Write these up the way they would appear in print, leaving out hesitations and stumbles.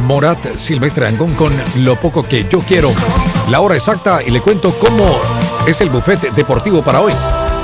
Morat Silvestre Dangond con Lo poco que yo quiero. La hora exacta y le cuento cómo es el buffet deportivo para hoy.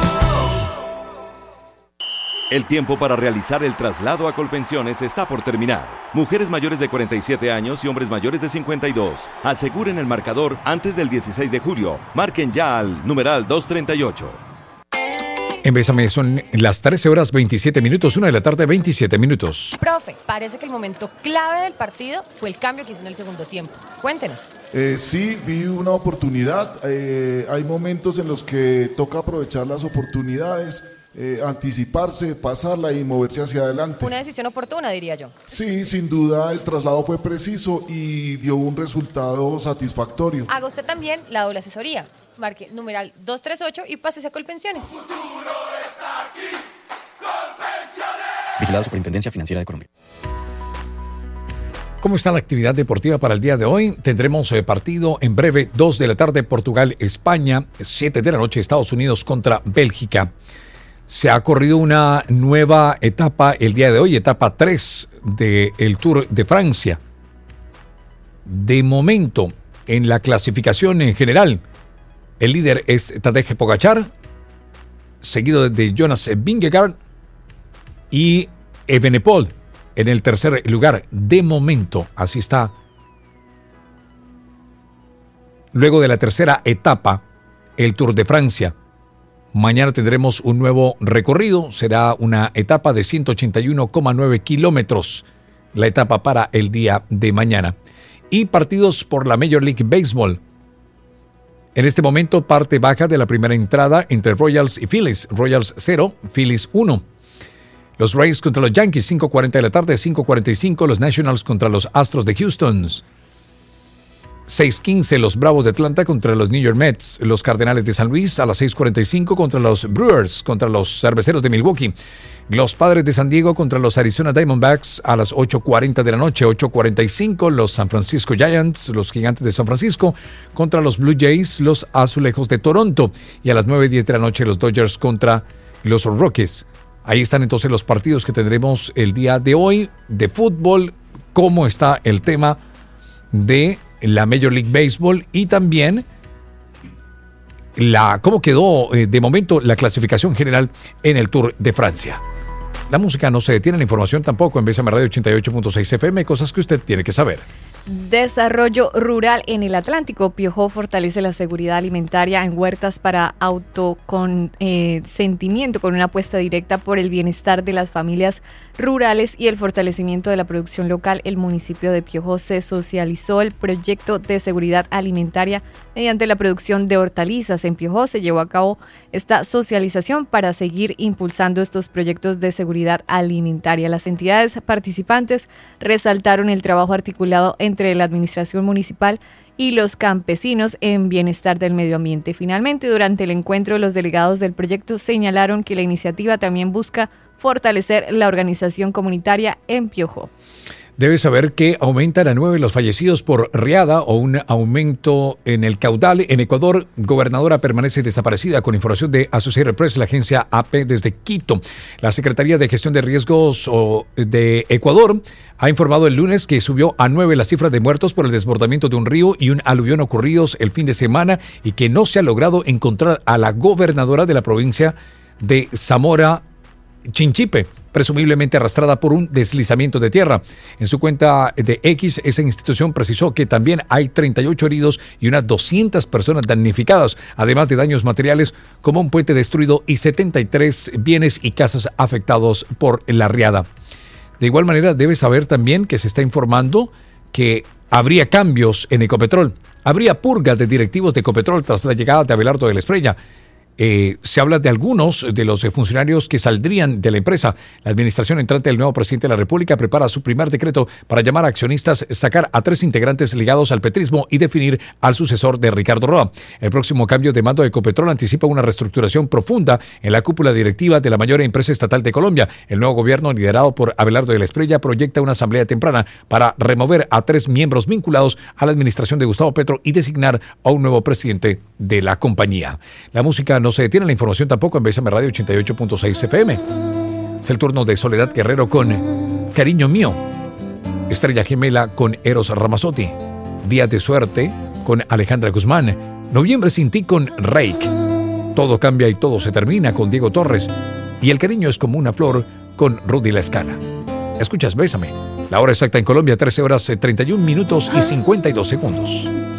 El tiempo para realizar el traslado a Colpensiones está por terminar. Mujeres mayores de 47 años y hombres mayores de 52. Aseguren el marcador antes del 16 de julio. Marquen ya al numeral 238. En Bésame son las 13 horas 27 minutos, 1 de la tarde, 27 minutos. Profe, parece que el momento clave del partido fue el cambio que hizo en el segundo tiempo. Cuéntenos. Sí, vi una oportunidad. Hay momentos en los que toca aprovechar las oportunidades. Anticiparse, pasarla y moverse hacia adelante. Una decisión oportuna, diría yo. Sí, sin duda el traslado fue preciso y dio un resultado satisfactorio. Haga usted también la doble asesoría. Marque numeral 238 y pásese a Colpensiones. Vigilado Superintendencia Financiera de Colombia. ¿Cómo está la actividad deportiva para el día de hoy? Tendremos partido en breve, 2 de la tarde, Portugal-España, 7 de la noche, Estados Unidos contra Bélgica. Se ha corrido una nueva etapa el día de hoy, etapa 3 del Tour de Francia. De momento, en la clasificación en general, el líder es Tadej Pogačar, seguido de Jonas Vingegaard y Evenepoel en el tercer lugar. De momento, así está. Luego de la tercera etapa, el Tour de Francia. Mañana tendremos un nuevo recorrido, será una etapa de 181,9 kilómetros, la etapa para el día de mañana. Y partidos por la Major League Baseball. En este momento, parte baja de la primera entrada entre Royals y Phillies. Royals 0, Phillies 1. Los Rays contra los Yankees, 5:40 de la tarde, 5:45. Los Nationals contra los Astros de Houston. 6:15 los Bravos de Atlanta contra los New York Mets, los Cardenales de San Luis a las 6:45 contra los Brewers, contra los Cerveceros de Milwaukee, los Padres de San Diego contra los Arizona Diamondbacks a las 8:40 de la noche, 8:45 los San Francisco Giants, los Gigantes de San Francisco contra los Blue Jays, los Azulejos de Toronto y a las 9:10 de la noche los Dodgers contra los Rockies. Ahí están entonces los partidos que tendremos el día de hoy de fútbol, cómo está el tema de la Major League Baseball y también cómo quedó de momento la clasificación general en el Tour de Francia. La música no se detiene, la información tampoco. En Bésame Radio 88.6 FM, cosas que usted tiene que saber. Desarrollo rural en el Atlántico. Piojó fortalece la seguridad alimentaria en huertas para autoconsentimiento con una apuesta directa por el bienestar de las familias rurales y el fortalecimiento de la producción local. El municipio de Piojó se socializó el proyecto de seguridad alimentaria mediante la producción de hortalizas. En Piojó se llevó a cabo esta socialización para seguir impulsando estos proyectos de seguridad alimentaria. Las entidades participantes resaltaron el trabajo articulado entre la administración municipal y los campesinos en bienestar del medio ambiente. Finalmente, durante el encuentro, los delegados del proyecto señalaron que la iniciativa también busca fortalecer la organización comunitaria en Piojó. Debes saber que aumentan a 9 los fallecidos por riada o un aumento en el caudal. En Ecuador, gobernadora permanece desaparecida, con información de Associated Press, la agencia AP desde Quito. La Secretaría de Gestión de Riesgos de Ecuador ha informado el lunes que subió a 9 la cifra de muertos por el desbordamiento de un río y un aluvión ocurridos el fin de semana y que no se ha logrado encontrar a la gobernadora de la provincia de Zamora Chinchipe, presumiblemente arrastrada por un deslizamiento de tierra. En su cuenta de X, esa institución precisó que también hay 38 heridos y unas 200 personas damnificadas, además de daños materiales como un puente destruido y 73 bienes y casas afectados por la riada. De igual manera, debes saber también que se está informando que habría cambios en Ecopetrol. Habría purgas de directivos de Ecopetrol tras la llegada de Abelardo de la Espriella. Se habla de algunos de los funcionarios que saldrían de la empresa. La administración entrante del nuevo presidente de la República prepara su primer decreto para llamar a accionistas, sacar a 3 integrantes ligados al petrismo y definir al sucesor de Ricardo Roa. El próximo cambio de mando de Ecopetrol anticipa una reestructuración profunda en la cúpula directiva de la mayor empresa estatal de Colombia. El nuevo gobierno, liderado por Abelardo de la Espriella, proyecta una asamblea temprana para remover a 3 miembros vinculados a la administración de Gustavo Petro y designar a un nuevo presidente de la compañía. La música no se detiene, la información tampoco, en Bésame Radio 88.6 FM. Es el turno de Soledad Guerrero con Cariño Mío. Estrella Gemela con Eros Ramazzotti. Días de Suerte con Alejandra Guzmán. Noviembre sin ti con Reik. Todo cambia y todo se termina con Diego Torres. Y El cariño es como una flor con Rudy La Escala. Escuchas Bésame. La hora exacta en Colombia, 13 horas 31 minutos y 52 segundos.